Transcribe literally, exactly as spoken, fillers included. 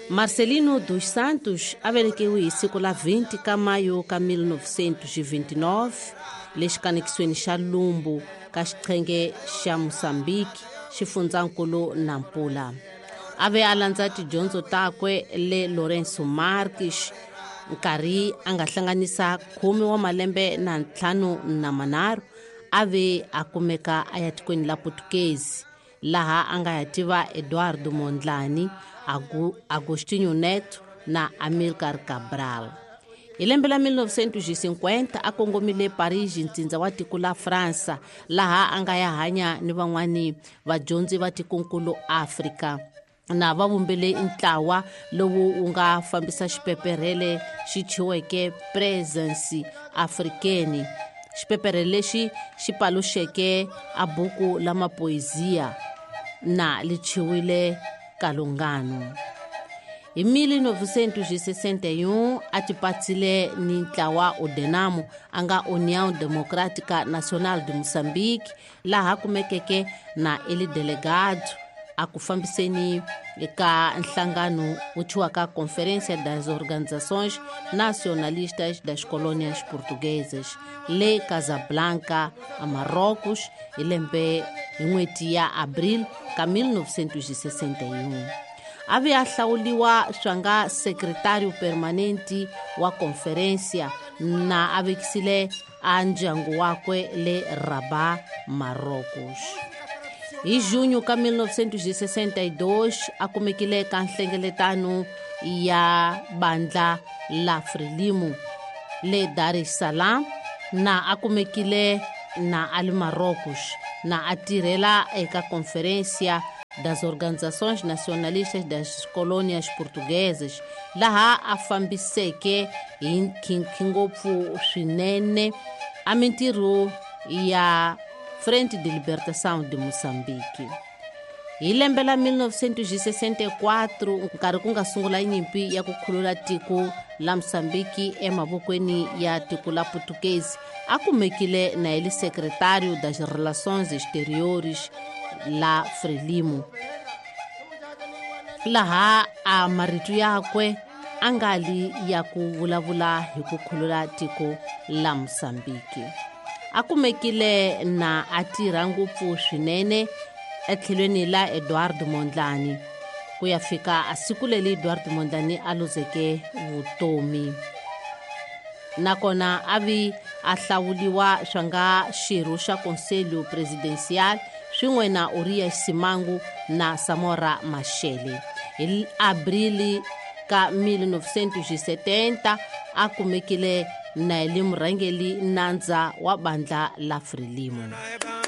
Marcelino dos Santos avelekiwe hi siku la vinte ka maio ka mil novecentos e vinte e nove le xikanekisweni xa Lumbu ka xiqhenge xa Moçambique xifundzakulu Nampula. Ave alandza tidyondzo takwe le Lourenço Marques nkarhi a nga hlanganisa khume wa malembe na ntlhanu na manharhu ave a kumeka a ya tikweni la Portuguese laha a nga ya tiva Eduardo Mondlane, Agostinho Neto na Amílcar Cabral. Hi lembe la mil novecentos e cinquenta a kongomile Paris ntsindza wa tiko la França laha a nga ya hanya ni van'wani vadyondzi va tikonkulu Afrika na va vumbele ntlawa lowu wu nga fambisa xipeperele xi chiweke Presence Africaine. Xipeperele lexi xi paluxeke a buku la mapoezia na li chiwile Kalungano. Hi mil novecentos e sessenta e um a tipatsile ni ntlawa Udenamo anga União Democrática Nacional de Moçambique laha kumekeke na ele delegado a ku fambiseni eka nhlangano wu chiwaka Conferência das Organizações Nacionalistas das Colônias Portuguesas le Casablanca a Marrocos hi lembe hi n'weti ya Abril ka mil novecentos e sessenta e um. Ave a hlawuliwa swanga secretário permanente wa conferência na avekisile a ndyangu wakwe le Rabat, Marrocos. Hi junho ka mil novecentos e sessenta e dois a kumekile ka nhlengeletano ya bandla la Frelimo le Dar es Salaam na a kumekile na ali Marrocos na atirela eka conferência das Organizações Nacionalistas das Colônias Portuguesas laha a fambiseke hi ngopfu swinene a mintirho ya Frente de Libertação de Moçambique. Hi lembe la mil novecentos e sessenta e quatro nkarhi ku nga sungula nyimpi ya ku khulula tiko la Moçambique emavokweni ya tiko la Portuguese a kumekile na ele secretário das Relações Exteriores la Frelimo laha a maritu yakwe angali ya ku vulavula hi ku khulula tiko la Moçambique. A kumekile na atira ngopfu swinene ethlelweni la Eduardo Mondlane ku ya fika a siku leri Eduardo Mondlane a luzeke vutomi. Nakona avi a hlawuliwa swanga xirho xa Conselho Presidencial swin'we na Urias Simangu na Samora Machel. Hi Abril ka mil novecentos e setenta a kumekile na ele murhangeli nandza wa bandla la Frelimo.